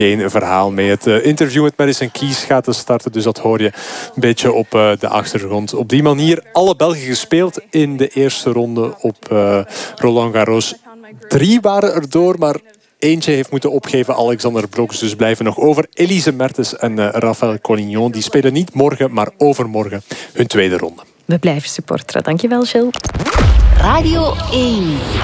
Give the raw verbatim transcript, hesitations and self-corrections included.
Geen verhaal mee. Het uh, interview met Madison Keys gaat te starten, dus dat hoor je een beetje op uh, de achtergrond. Op die manier alle Belgen gespeeld in de eerste ronde op uh, Roland Garros. Drie waren erdoor, maar eentje heeft moeten opgeven. Alexander Broks, dus blijven nog over. Elise Mertens en uh, Rafael Collignon. Die spelen niet morgen, maar overmorgen hun tweede ronde. We blijven supporteren. Dankjewel, Gilles. Radio één.